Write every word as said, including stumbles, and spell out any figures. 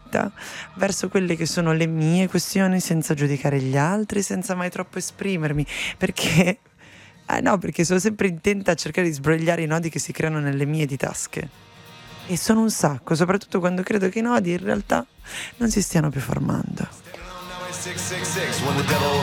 dritta verso quelle che sono le mie questioni, senza giudicare gli altri, senza mai troppo esprimermi, perché eh no, perché sono sempre intenta a cercare di sbrogliare i nodi che si creano nelle mie di tasche. E sono un sacco, soprattutto quando credo che i nodi in realtà non si stiano più formando.